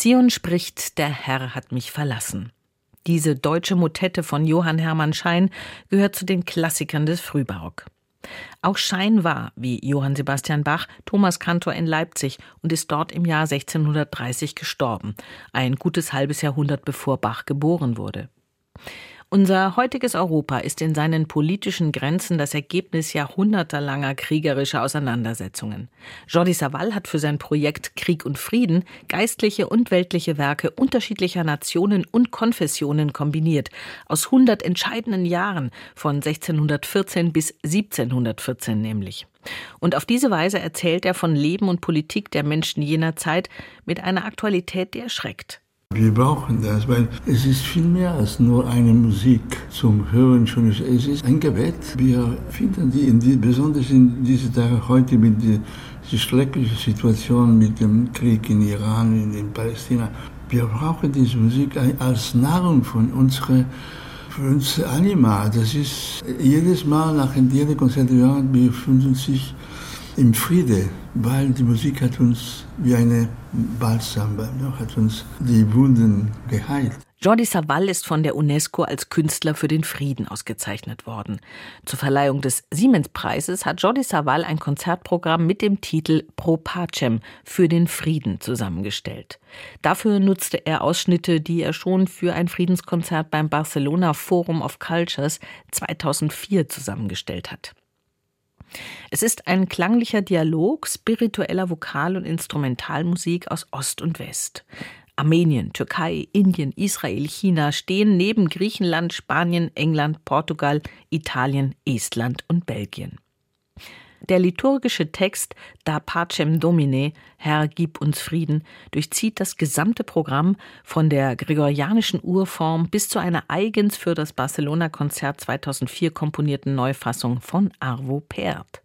Zion spricht, der Herr hat mich verlassen. Diese deutsche Motette von Johann Hermann Schein gehört zu den Klassikern des Frühbarock. Auch Schein war, wie Johann Sebastian Bach, Thomaskantor in Leipzig und ist dort im Jahr 1630 gestorben, ein gutes halbes Jahrhundert bevor Bach geboren wurde. Unser heutiges Europa ist in seinen politischen Grenzen das Ergebnis jahrhundertelanger kriegerischer Auseinandersetzungen. Jordi Savall hat für sein Projekt Krieg und Frieden geistliche und weltliche Werke unterschiedlicher Nationen und Konfessionen kombiniert, aus 100 entscheidenden Jahren, von 1614 bis 1714 nämlich. Und auf diese Weise erzählt er von Leben und Politik der Menschen jener Zeit mit einer Aktualität, die erschreckt. Wir brauchen das, weil es ist viel mehr als nur eine Musik zum Hören. Es ist ein Gebet. Wir finden besonders in diesen Tagen heute mit der schrecklichen Situation mit dem Krieg in Iran, in Palästina. Wir brauchen diese Musik als Nahrung für uns Anima. Das ist jedes Mal nach jedem Konzert, wir fühlen uns im Friede, weil die Musik hat uns wie eine Balsam, hat uns die Wunden geheilt. Jordi Savall ist von der UNESCO als Künstler für den Frieden ausgezeichnet worden. Zur Verleihung des Siemens-Preises hat Jordi Savall ein Konzertprogramm mit dem Titel Pro Pacem für den Frieden zusammengestellt. Dafür nutzte er Ausschnitte, die er schon für ein Friedenskonzert beim Barcelona Forum of Cultures 2004 zusammengestellt hat. Es ist ein klanglicher Dialog spiritueller Vokal- und Instrumentalmusik aus Ost und West. Armenien, Türkei, Indien, Israel, China stehen neben Griechenland, Spanien, England, Portugal, Italien, Estland und Belgien. Der liturgische Text Da Pacem Domine, Herr, gib uns Frieden, durchzieht das gesamte Programm von der gregorianischen Urform bis zu einer eigens für das Barcelona-Konzert 2004 komponierten Neufassung von Arvo Pärt.